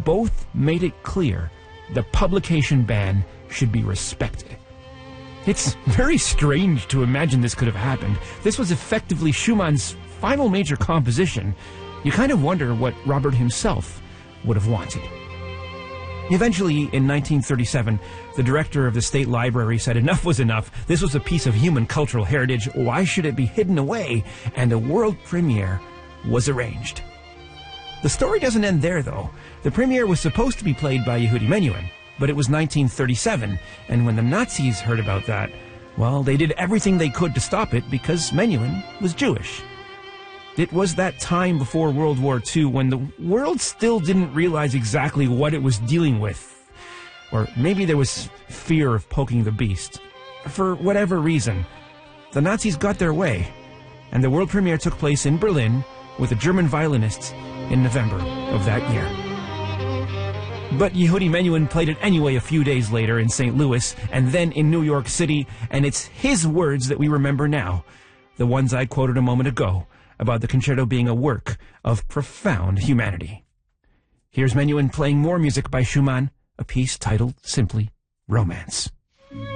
both made it clear the publication ban should be respected. It's very strange to imagine this could have happened. This was effectively Schumann's final major composition. You kind of wonder what Robert himself would have wanted. Eventually, in 1937, the director of the State Library said enough was enough. This was a piece of human cultural heritage. Why should it be hidden away? And a world premiere was arranged. The story doesn't end there, though. The premiere was supposed to be played by Yehudi Menuhin, but it was 1937, and when the Nazis heard about that, well, they did everything they could to stop it because Menuhin was Jewish. It was that time before World War II when the world still didn't realize exactly what it was dealing with. Or maybe there was fear of poking the beast. For whatever reason, the Nazis got their way, and the world premiere took place in Berlin with the German violinists in November of that year. But Yehudi Menuhin played it anyway a few days later in St. Louis, and then in New York City, and it's his words that we remember now, the ones I quoted a moment ago, about the concerto being a work of profound humanity. Here's Menuhin playing more music by Schumann, a piece titled simply Romance.